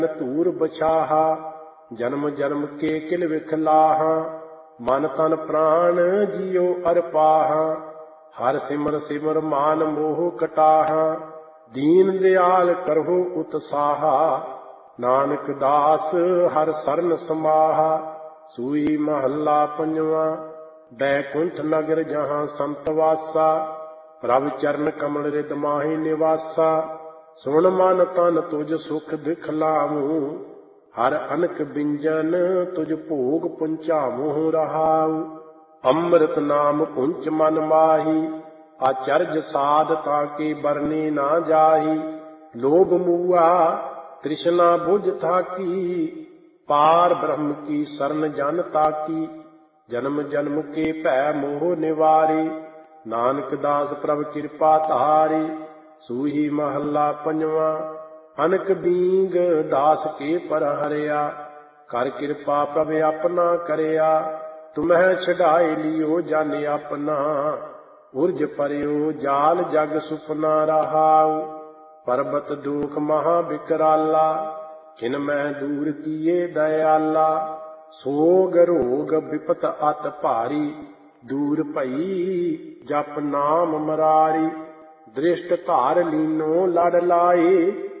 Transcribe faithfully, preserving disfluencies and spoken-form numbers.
ਧੂਰ ਬਛਾਹਾ। ਜਨਮ ਜਨਮ ਕੇ ਕਿਲ ਵਿਖਲਾਹਾ। ਮਨ ਤਨ ਪ੍ਰਾਣ ਜੀਉ ਅਰਪਾਹਾ। ਹਰ ਸਿਮਰ ਸਿਮਰ ਮਾਨ ਮੋਹ ਕਟਾਹਾ। ਦੀਨ ਦਿਆਲ ਕਰਹੁ ਉਤਸਾਹਾ। ਨਾਨਕ ਦਾਸ ਹਰ ਸਰਨ ਸਮਾਹਾ। ਸੂਈ ਮਹੱਲਾ ਪੰਜਵਾਂ। ਬੈਕੁੰਠ ਨਗਰ ਜਹਾਂ ਸੰਤ ਵਾਸਾ। ਪ੍ਰਭ ਚਰਨ ਕਮਲ ਰਿਦ ਮਾਹੀ ਨਿਵਾਸਾ। ਸੁਣ ਮਨ ਤਨ ਤੁਜ ਸੁਖ ਦਿਖਲਾਵੂੰ। ਹਰ ਅਨਕ ਬਿੰਜਨ ਤੁਜ ਭੋਗ ਪੁੰਚਾਵੂੰ ਰਹਾਉ। ਅੰਮ੍ਰਿਤ ਨਾਮ ਪੁੰਚ ਮਨ ਮਾਹੀ। ਆਚਰਜ ਸਾਧ ਤਾਂ ਕੀ ਬਰਨੀ ਨਾ ਜਾਹੀ। ਲੋਭ ਮੂਆ ਤ੍ਰਿਸ਼ਨਾ ਬੁਝ ਥਾਕੀ। ਪਾਰ ਬ੍ਰਹਮ ਕੀ ਸਰਨ ਜਨ ਤਾਕੀ। ਜਨਮ ਜਨਮ ਕੇ ਭੈ ਮੋਹ ਨਿਵਾਰੀ। ਨਾਨਕ ਦਾਸ ਪ੍ਰਭ ਕਿਰਪਾ ਧਾਰੀ। ਸੂਹੀ ਮਹੱਲਾ ਪੰਜਵਾਂ। ਅਨਕ ਬੀਂਗ ਦਾਸ ਕੇ ਪਰ ਹਰਿਆ। ਕਰ ਕਿਰਪਾ ਪ੍ਰਭ ਆਪਣਾ ਕਰਿਆ। ਤੁਮਹਿ ਛਡਾਇ ਲਿਓ ਜਨ ਆਪਣਾ। ਉਰਜ ਪਰਿਓ ਜਾਲ ਜਗ ਸੁਪਨਾ ਰਹਾਉ। ਪਰਬਤ ਦੁਖ ਮਹਾ ਬਿਕਰਾਲਾ। ਖਿਨ ਮੈਂ ਦੂਰ ਕੀਏ ਦਇਆਲਾ। ਸੋਗ ਰੋਗ ਬਿਪਤ ਅਤ ਭਾਰੀ। ਦੂਰ ਭਈ ਜਪ ਨਾਮ ਮਰਾਰੀ। ਦ੍ਰਿਸ਼ਟ ਧਾਰ ਲੀਨੋ ਲੜ ਲਾਏ।